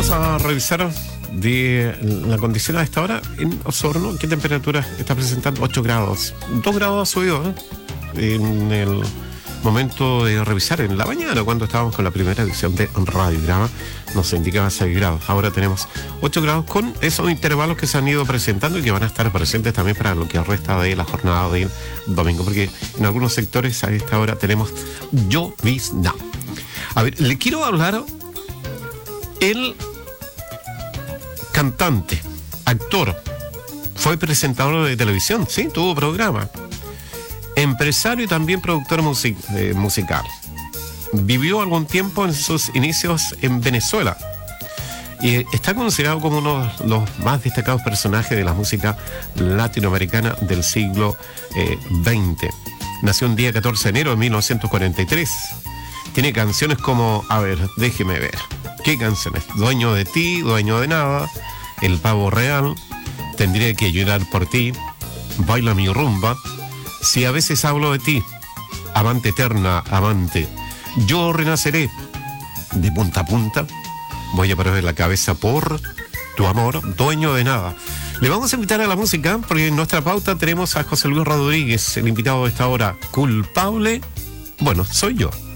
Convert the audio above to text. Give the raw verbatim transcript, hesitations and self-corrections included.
Vamos a revisar de la condición a esta hora en Osorno. ¿Qué temperatura está presentando? ocho grados. dos grados ha subido, ¿eh? En el momento de revisar en la mañana, cuando estábamos con la primera edición de Radiograma, nos indicaba seis grados. Ahora tenemos ocho grados con esos intervalos que se han ido presentando y que van a estar presentes también para lo que resta de la jornada del domingo, porque en algunos sectores a esta hora tenemos llovizna. A ver, le quiero hablar el cantante, actor, fue presentador de televisión, sí, tuvo programa, empresario y también productor music, eh, musical. Vivió algún tiempo en sus inicios en Venezuela y está considerado como uno de los más destacados personajes de la música latinoamericana del siglo eh, veinte. Nació un día catorce de enero de mil novecientos cuarenta y tres. Tiene canciones como, a ver, déjeme ver, ¿qué canciones? Dueño de ti, dueño de nada, El pavo real, Tendría que llorar por ti, Baila mi rumba, Si a veces hablo de ti, Amante eterna, amante, Yo renaceré, De punta a punta, Voy a perder la cabeza por tu amor, Dueño de nada. Le vamos a invitar a la música porque en nuestra pauta tenemos a José Luis Rodríguez, el invitado de esta hora. Culpable, bueno, soy yo.